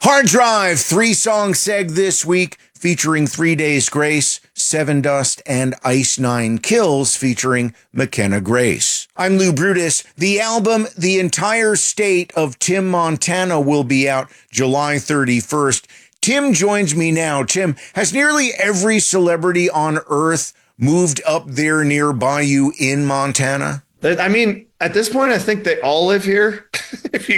Hard Drive, 3-song seg this week featuring 3 Days Grace, Seven Dust, and Ice Nine Kills featuring McKenna Grace. I'm Lou Brutus. The album The Entire State of Tim Montana will be out July 31st. Tim joins me now. Tim, has nearly every celebrity on Earth moved up there nearby you in Montana? I mean, at this point, I think they all live here. If you